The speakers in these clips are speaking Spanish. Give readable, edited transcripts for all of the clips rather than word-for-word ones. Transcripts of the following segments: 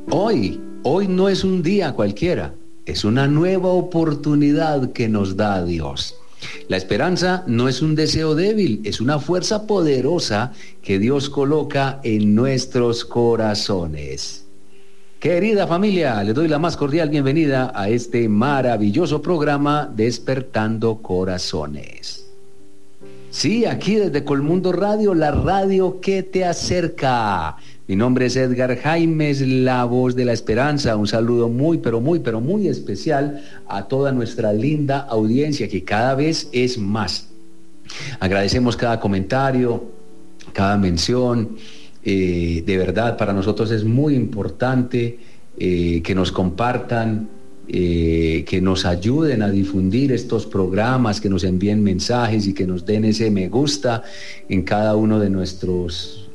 Hoy no es un día cualquiera, es una nueva oportunidad que nos da Dios. La esperanza no es un deseo débil, es una fuerza poderosa que Dios coloca en nuestros corazones. Querida familia, les doy la más cordial bienvenida a este maravilloso programa Despertando Corazones. Sí, aquí desde Colmundo Radio, la radio que te acerca. Mi nombre es Edgar Jaimes, la voz de la esperanza. Un saludo muy especial a toda nuestra linda audiencia, que cada vez es más. Agradecemos cada comentario, cada mención. De verdad, para nosotros es muy importante que nos compartan, que nos ayuden a difundir estos programas, que nos envíen mensajes y que nos den ese me gusta en cada uno de nuestros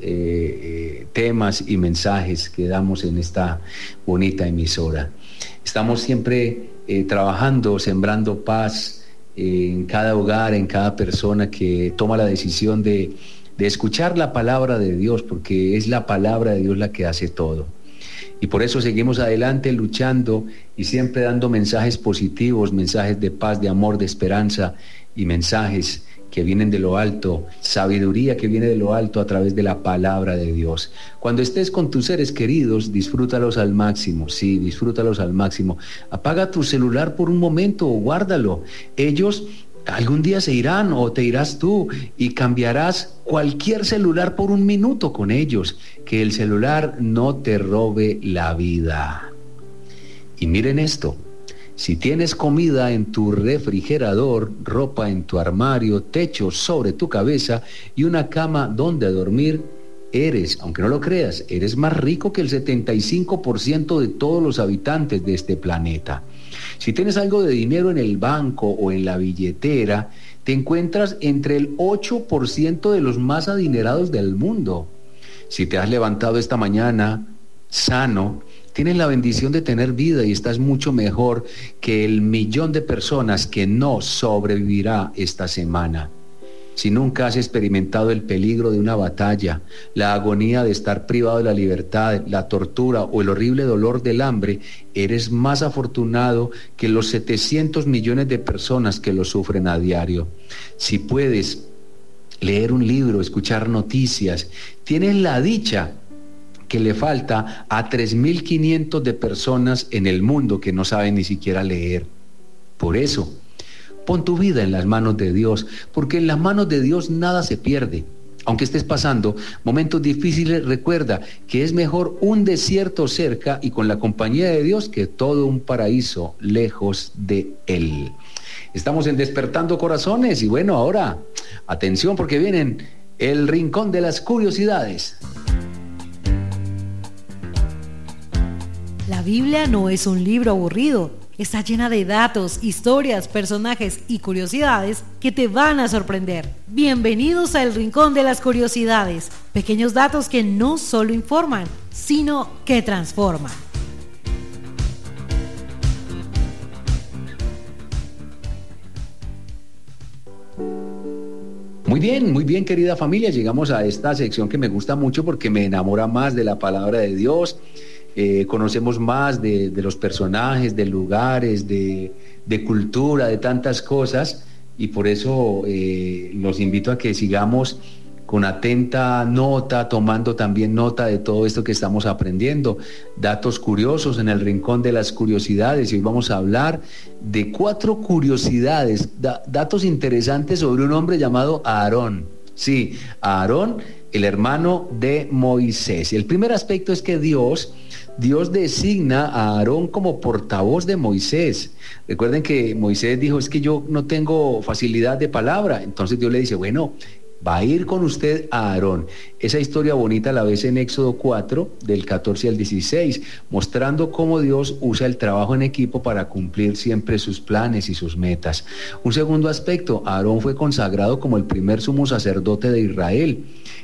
temas y mensajes que damos en esta bonita emisora. Estamos siempre trabajando, sembrando paz en cada hogar, en cada persona que toma la decisión de escuchar la palabra de Dios, porque es la palabra de Dios la que hace todo. Y por eso seguimos adelante luchando y siempre dando mensajes positivos, mensajes de paz, de amor, de esperanza y mensajes que vienen de lo alto, sabiduría que viene de lo alto a través de la palabra de Dios. Cuando estés con tus seres queridos, disfrútalos al máximo, sí, disfrútalos al máximo. Apaga tu celular por un momento o guárdalo. Ellos algún día se irán o te irás tú y cambiarás cualquier celular por un minuto con ellos. Que el celular no te robe la vida. Y miren esto. Si tienes comida en tu refrigerador, ropa en tu armario, techo sobre tu cabeza y una cama donde dormir, eres, aunque no lo creas, eres más rico que el 75% de todos los habitantes de este planeta. Si tienes algo de dinero en el banco o en la billetera, te encuentras entre el 8% de los más adinerados del mundo. Si te has levantado esta mañana sano, tienes la bendición de tener vida y estás mucho mejor que el 1.000.000 de personas que no sobrevivirá esta semana. Si nunca has experimentado el peligro de una batalla, la agonía de estar privado de la libertad, la tortura o el horrible dolor del hambre, eres más afortunado que los 700 millones de personas que lo sufren a diario. Si puedes leer un libro, escuchar noticias, tienes la dicha que le falta a 3.500 de personas en el mundo que no saben ni siquiera leer. Por eso, pon tu vida en las manos de Dios, porque en las manos de Dios nada se pierde. Aunque estés pasando momentos difíciles, recuerda que es mejor un desierto cerca y con la compañía de Dios que todo un paraíso lejos de Él. Estamos en Despertando Corazones y bueno, ahora, atención porque vienen el Rincón de las Curiosidades. La Biblia no es un libro aburrido, está llena de datos, historias, personajes y curiosidades que te van a sorprender. Bienvenidos a El Rincón de las Curiosidades, pequeños datos que no solo informan, sino que transforman. Muy bien querida familia, llegamos a esta sección que me gusta mucho porque me enamora más de la palabra de Dios. Conocemos más de los personajes, de lugares, de cultura, de tantas cosas, y por eso los invito a que sigamos con atenta nota, tomando también nota de todo esto que estamos aprendiendo. Datos curiosos en el Rincón de las Curiosidades, y hoy vamos a hablar de 4 curiosidades, datos interesantes sobre un hombre llamado Aarón. Sí, Aarón, el hermano de Moisés. El primer aspecto es que Dios designa a Aarón como portavoz de Moisés. Recuerden que Moisés dijo, es que yo no tengo facilidad de palabra. Entonces Dios le dice, bueno, va a ir con usted a Aarón. Esa historia bonita la ves en Éxodo 4, del 14 al 16, mostrando cómo Dios usa el trabajo en equipo para cumplir siempre sus planes y sus metas. Un segundo aspecto, Aarón fue consagrado como el primer sumo sacerdote de Israel.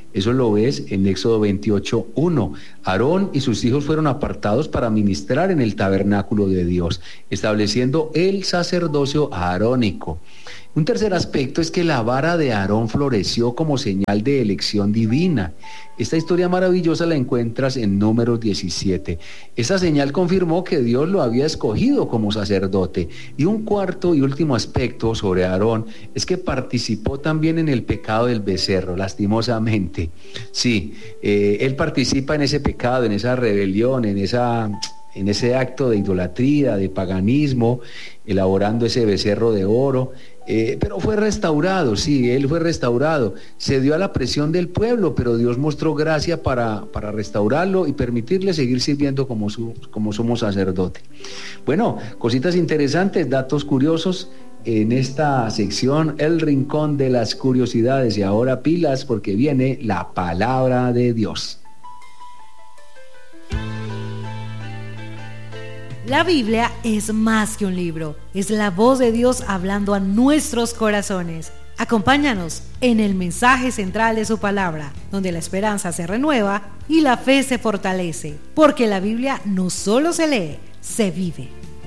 Eso lo ves en Éxodo 28:1. Aarón y sus hijos fueron apartados para ministrar en el tabernáculo de Dios, estableciendo el sacerdocio arónico. Un tercer aspecto es que la vara de Aarón floreció como señal de elección divina. Esta historia maravillosa la encuentras en Números 17. Esta señal confirmó que Dios lo había escogido como sacerdote. Y un cuarto y último aspecto sobre Aarón es que participó también en el pecado del becerro, lastimosamente. Sí, él participa en ese pecado, en esa rebelión, en ese acto de idolatría, de paganismo, elaborando ese becerro de oro. Pero fue restaurado, sí, él fue restaurado. Se dio a la presión del pueblo, pero Dios mostró gracia para restaurarlo y permitirle seguir sirviendo como sumo sacerdote. Bueno, cositas interesantes, datos curiosos en esta sección, el rincón de las curiosidades. Y ahora pilas, porque viene la palabra de Dios. La Biblia es más que un libro, es la voz de Dios hablando a nuestros corazones. Acompáñanos en el mensaje central de su palabra, donde la esperanza se renueva y la fe se fortalece, porque la Biblia no solo se lee, se vive.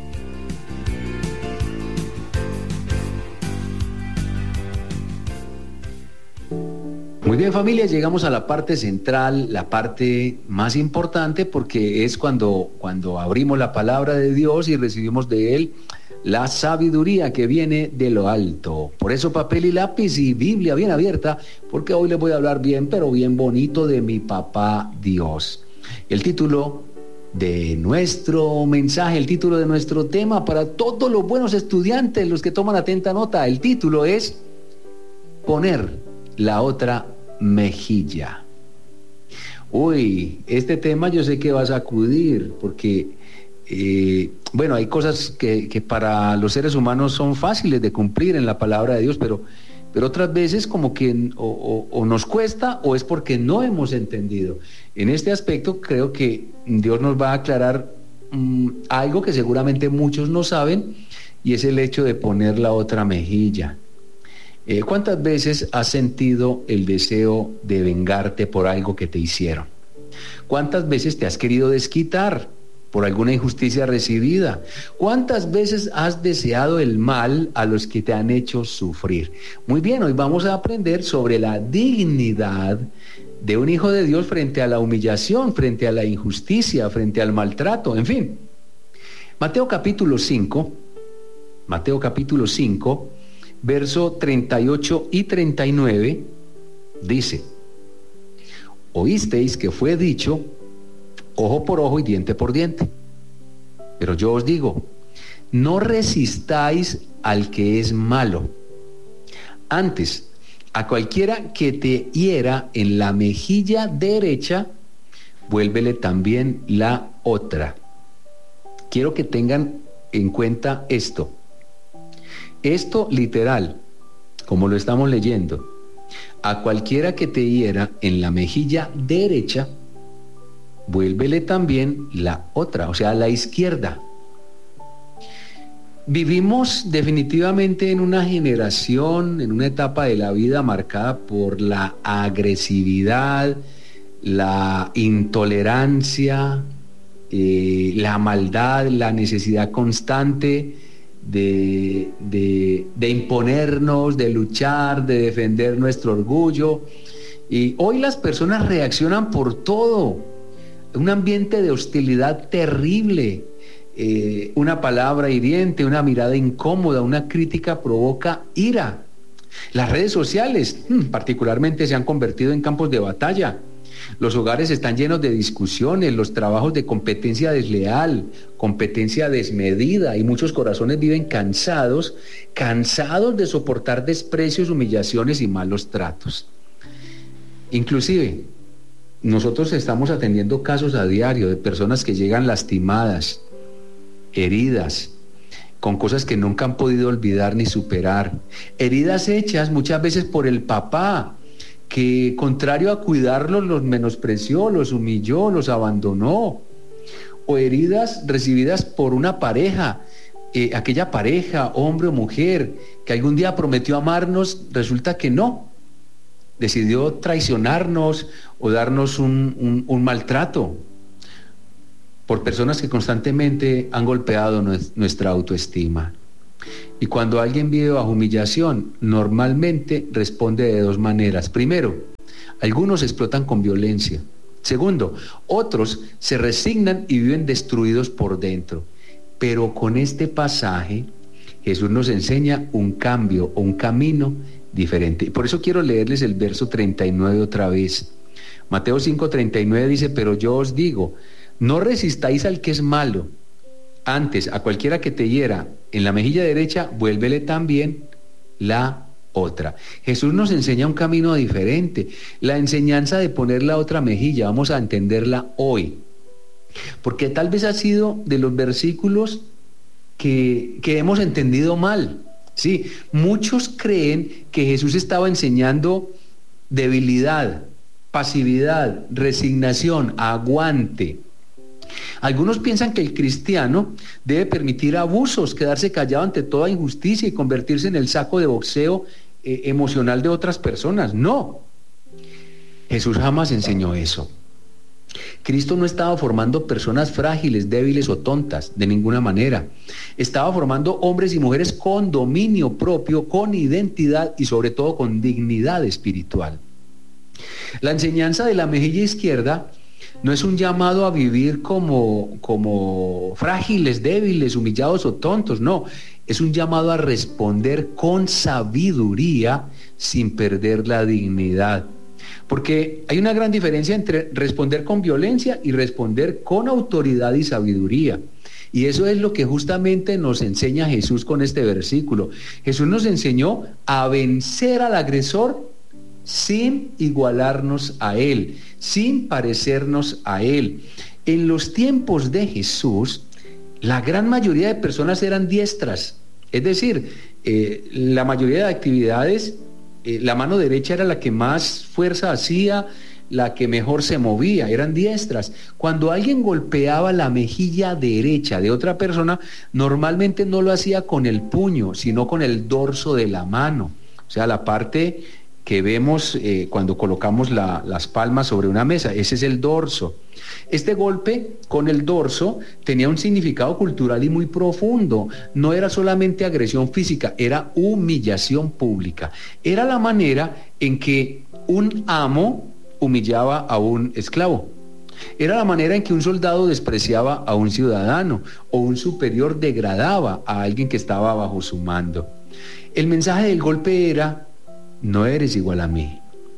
Muy bien, familia, llegamos a la parte central, la parte más importante, porque es cuando abrimos la palabra de Dios y recibimos de Él la sabiduría que viene de lo alto. Por eso papel y lápiz y Biblia bien abierta, porque hoy les voy a hablar bien, pero bien bonito de mi papá Dios. El título de nuestro mensaje, el título de nuestro tema para todos los buenos estudiantes, los que toman atenta nota, el título es Poner la otra mejilla. Uy, este tema yo sé que va a sacudir, porque bueno, hay cosas que para los seres humanos son fáciles de cumplir en la palabra de Dios, pero otras veces como que o nos cuesta, o es porque no hemos entendido. En este aspecto creo que Dios nos va a aclarar algo que seguramente muchos no saben, y es el hecho de poner la otra mejilla. ¿Cuántas veces has sentido el deseo de vengarte por algo que te hicieron? ¿Cuántas veces te has querido desquitar por alguna injusticia recibida? ¿Cuántas veces has deseado el mal a los que te han hecho sufrir? Muy bien, hoy vamos a aprender sobre la dignidad de un hijo de Dios frente a la humillación, frente a la injusticia, frente al maltrato, en fin. Mateo capítulo 5, verso 38 y 39, dice: Oísteis que fue dicho, ojo por ojo y diente por diente. Pero yo os digo, no resistáis al que es malo. Antes, a cualquiera que te hiera en la mejilla derecha, vuélvele también la otra. Quiero que tengan en cuenta esto. Esto literal, como lo estamos leyendo: a cualquiera que te hiera en la mejilla derecha, vuélvele también la otra, o sea, la izquierda. Vivimos definitivamente en una generación, en una etapa de la vida marcada por la agresividad, la intolerancia, la maldad, la necesidad constante de imponernos, de luchar, de defender nuestro orgullo. Y hoy las personas reaccionan por todo. Un ambiente de hostilidad terrible. Una palabra hiriente, una mirada incómoda, una crítica provoca ira. Las redes sociales, particularmente, se han convertido en campos de batalla. Los hogares están llenos de discusiones, los trabajos de competencia desleal, competencia desmedida, y muchos corazones viven cansados de soportar desprecios, humillaciones y malos tratos. Inclusive, nosotros estamos atendiendo casos a diario de personas que llegan lastimadas, heridas, con cosas que nunca han podido olvidar ni superar. Heridas hechas muchas veces por el papá, que contrario a cuidarlos los menospreció, los humilló, los abandonó. O heridas recibidas por una pareja, aquella pareja, hombre o mujer, que algún día prometió amarnos, resulta que no. decidió traicionarnos o darnos un maltrato por personas que constantemente han golpeado nuestra autoestima. Y cuando alguien vive bajo humillación, normalmente responde de dos maneras. Primero, algunos explotan con violencia. Segundo, otros se resignan y viven destruidos por dentro. Pero con este pasaje, Jesús nos enseña un cambio o un camino diferente. Y por eso quiero leerles el verso 39 otra vez. Mateo 5:39 dice: pero yo os digo, no resistáis al que es malo. Antes, a cualquiera que te hiera en la mejilla derecha, vuélvele también la otra. Jesús nos enseña un camino diferente. La enseñanza de poner la otra mejilla, vamos a entenderla hoy. Porque tal vez ha sido de los versículos que hemos entendido mal. Sí, muchos creen que Jesús estaba enseñando debilidad, pasividad, resignación, aguante. Algunos piensan que el cristiano debe permitir abusos, quedarse callado ante toda injusticia y convertirse en el saco de boxeo emocional de otras personas. No, Jesús jamás enseñó eso. Cristo no estaba formando personas frágiles, débiles o tontas, de ninguna manera. Estaba formando hombres y mujeres con dominio propio, con identidad y sobre todo con dignidad espiritual. La enseñanza de la mejilla izquierda no es un llamado a vivir como frágiles, débiles, humillados o tontos, no. Es un llamado a responder con sabiduría sin perder la dignidad. Porque hay una gran diferencia entre responder con violencia y responder con autoridad y sabiduría. Y eso es lo que justamente nos enseña Jesús con este versículo. Jesús nos enseñó a vencer al agresor sin igualarnos a él, sin parecernos a él. En los tiempos de Jesús, la gran mayoría de personas eran diestras. Es decir, la mayoría de actividades, la mano derecha era la que más fuerza hacía, la que mejor se movía, eran diestras. Cuando alguien golpeaba la mejilla derecha de otra persona, normalmente no lo hacía con el puño, sino con el dorso de la mano. O sea, la parte que vemos cuando colocamos las palmas sobre una mesa, ese es el dorso. Este golpe con el dorso tenía un significado cultural y muy profundo. No era solamente agresión física, era humillación pública. Era la manera en que un amo humillaba a un esclavo. Era la manera en que un soldado despreciaba a un ciudadano o un superior degradaba a alguien que estaba bajo su mando. El mensaje del golpe era: no eres igual a mí.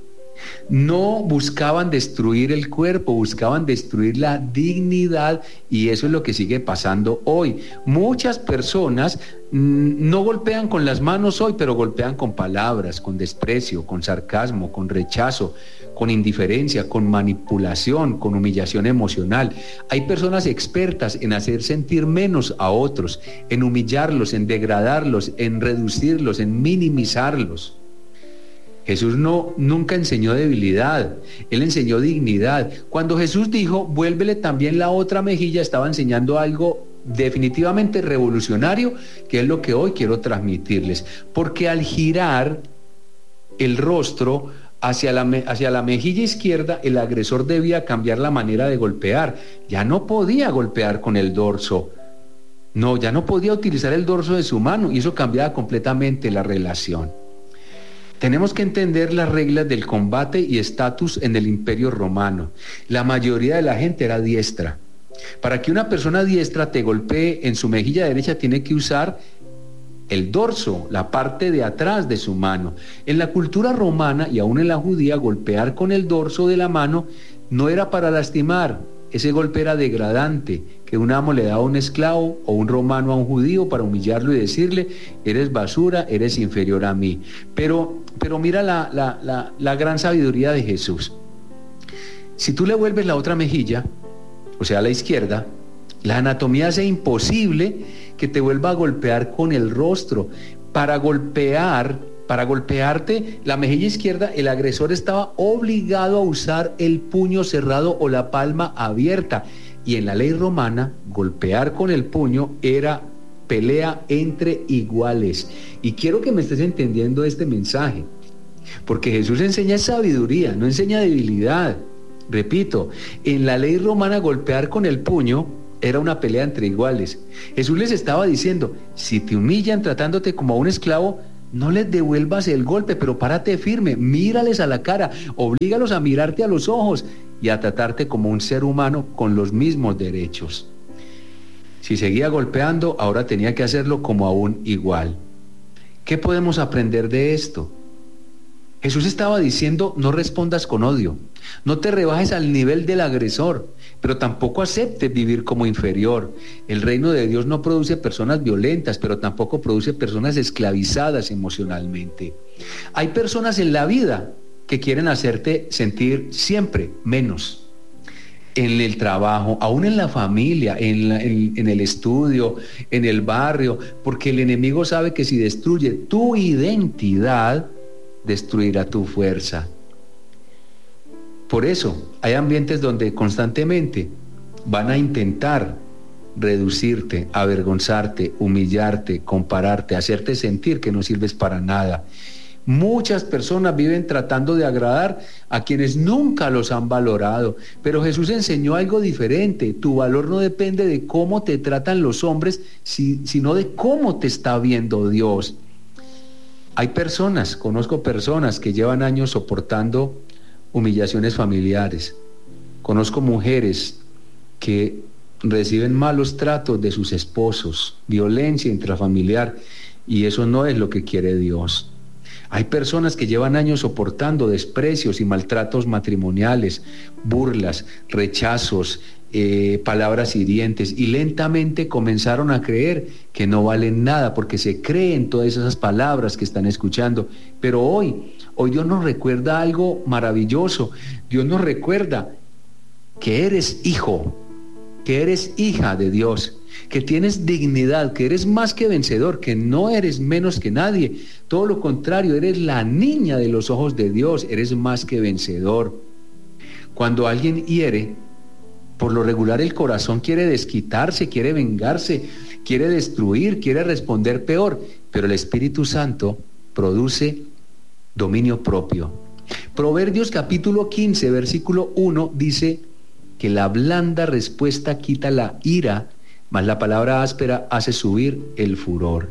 No buscaban destruir el cuerpo, buscaban destruir la dignidad, y eso es lo que sigue pasando hoy. Muchas personas no golpean con las manos hoy, pero golpean con palabras, con desprecio, con sarcasmo, con rechazo, con indiferencia, con manipulación, con humillación emocional. Hay personas expertas en hacer sentir menos a otros, en humillarlos, en degradarlos, en reducirlos, en minimizarlos. Jesús nunca enseñó debilidad, Él enseñó dignidad. Cuando Jesús dijo, vuélvele también la otra mejilla, estaba enseñando algo definitivamente revolucionario, que es lo que hoy quiero transmitirles. Porque al girar el rostro hacia la mejilla izquierda, el agresor debía cambiar la manera de golpear. Ya no podía golpear con el dorso. No, ya no podía utilizar el dorso de su mano, y eso cambiaba completamente la relación. Tenemos que entender las reglas del combate y estatus en el Imperio Romano. La mayoría de la gente era diestra. Para que una persona diestra te golpee en su mejilla derecha, tiene que usar el dorso, la parte de atrás de su mano. En la cultura romana y aún en la judía, golpear con el dorso de la mano no era para lastimar. Ese golpe era degradante, que un amo le daba a un esclavo o un romano a un judío para humillarlo y decirle: eres basura, eres inferior a mí. Pero mira la gran sabiduría de Jesús. Si tú le vuelves la otra mejilla, o sea, a la izquierda, la anatomía hace imposible que te vuelva a golpear con el rostro. Para golpearte la mejilla izquierda, el agresor estaba obligado a usar el puño cerrado o la palma abierta. Y en la ley romana, golpear con el puño era pelea entre iguales. Y quiero que me estés entendiendo este mensaje. porque Jesús enseña sabiduría, no enseña debilidad. Repito, en la ley romana golpear con el puño era una pelea entre iguales. Jesús les estaba diciendo, si te humillan tratándote como a un esclavo, no les devuelvas el golpe, pero párate firme, mírales a la cara, oblígalos a mirarte a los ojos y a tratarte como un ser humano con los mismos derechos. Si seguía golpeando, ahora tenía que hacerlo como a un igual. ¿Qué podemos aprender de esto? Jesús estaba diciendo, no respondas con odio, no te rebajes al nivel del agresor, pero tampoco aceptes vivir como inferior. El reino de Dios no produce personas violentas, pero tampoco produce personas esclavizadas emocionalmente. Hay personas en la vida que quieren hacerte sentir siempre menos. En el trabajo, aún en la familia, en el estudio, en el barrio, porque el enemigo sabe que si destruye tu identidad, destruirá tu fuerza. Por eso hay ambientes donde constantemente van a intentar reducirte, avergonzarte, humillarte, compararte, hacerte sentir que no sirves para nada. Muchas personas viven tratando de agradar a quienes nunca los han valorado, pero Jesús enseñó algo diferente. Tu valor no depende de cómo te tratan los hombres, sino de cómo te está viendo Dios. Hay personas, conozco personas que llevan años soportando humillaciones familiares. Conozco mujeres que reciben malos tratos de sus esposos, violencia intrafamiliar, y eso no es lo que quiere Dios. Hay personas que llevan años soportando desprecios y maltratos matrimoniales, burlas, rechazos, palabras hirientes, y lentamente comenzaron a creer que no valen nada porque se creen todas esas palabras que están escuchando. Pero hoy Dios nos recuerda algo maravilloso. Dios nos recuerda que eres hijo, que eres hija de Dios, que tienes dignidad, que eres más que vencedor, que no eres menos que nadie. Todo lo contrario, eres la niña de los ojos de Dios, eres más que vencedor. Cuando alguien hiere, por lo regular el corazón quiere desquitarse, quiere vengarse, quiere destruir, quiere responder peor, pero el Espíritu Santo produce dominio propio. Proverbios capítulo 15, versículo 1 dice que la blanda respuesta quita la ira, mas la palabra áspera hace subir el furor.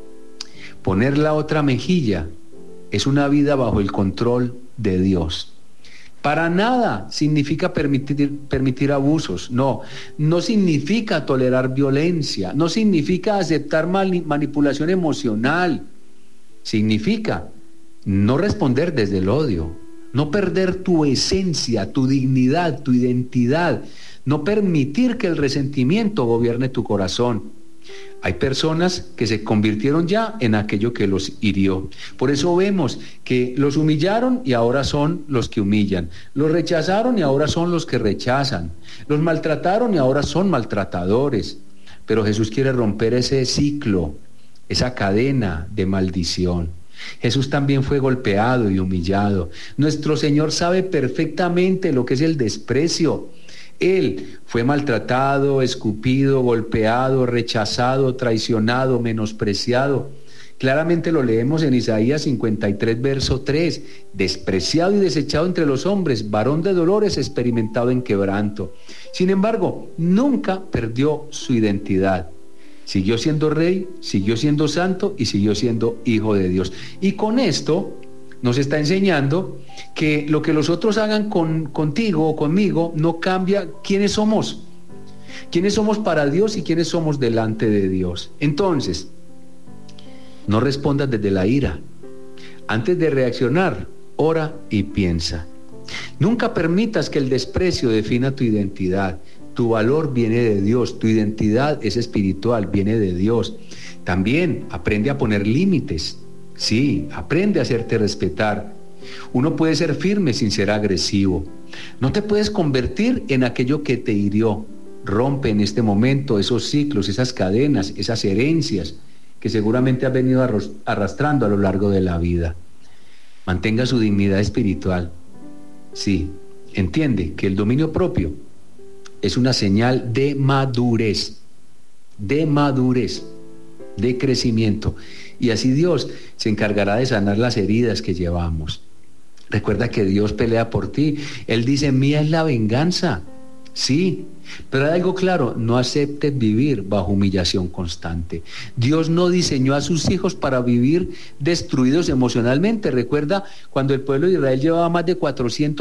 Poner la otra mejilla es una vida bajo el control de Dios. Para nada significa permitir abusos, no significa tolerar violencia, no significa aceptar manipulación emocional, significa no responder desde el odio, no perder tu esencia, tu dignidad, tu identidad, no permitir que el resentimiento gobierne tu corazón. Hay personas que se convirtieron ya en aquello que los hirió. Por eso vemos que los humillaron y ahora son los que humillan. Los rechazaron y ahora son los que rechazan. Los maltrataron y ahora son maltratadores. Pero Jesús quiere romper ese ciclo, esa cadena de maldición. Jesús también fue golpeado y humillado. Nuestro Señor sabe perfectamente lo que es el desprecio. Él fue maltratado, escupido, golpeado, rechazado, traicionado, menospreciado. Claramente lo leemos en Isaías 53, verso 3. Despreciado y desechado entre los hombres, varón de dolores, experimentado en quebranto. Sin embargo, nunca perdió su identidad. Siguió siendo rey, siguió siendo santo y siguió siendo hijo de Dios. Y con esto nos está enseñando que lo que los otros hagan contigo o conmigo no cambia quiénes somos para Dios y quiénes somos delante de Dios. Entonces, no respondas desde la ira. Antes de reaccionar, ora y piensa. Nunca permitas que el desprecio defina tu identidad. Tu valor viene de Dios, tu identidad es espiritual, viene de Dios. También aprende a poner límites. Sí, aprende a hacerte respetar. Uno puede ser firme sin ser agresivo. No te puedes convertir en aquello que te hirió. Rompe en este momento esos ciclos, esas cadenas, esas herencias que seguramente has venido arrastrando a lo largo de la vida. Mantenga su dignidad espiritual. Sí, entiende que el dominio propio es una señal de madurez. De madurez. de crecimiento. Y así Dios se encargará de sanar las heridas que llevamos. Recuerda que Dios pelea por ti. Él dice, mía es la venganza. Sí, pero hay algo claro, no aceptes vivir bajo humillación constante. Dios no diseñó a sus hijos para vivir destruidos emocionalmente. Recuerda cuando el pueblo de Israel llevaba más de 400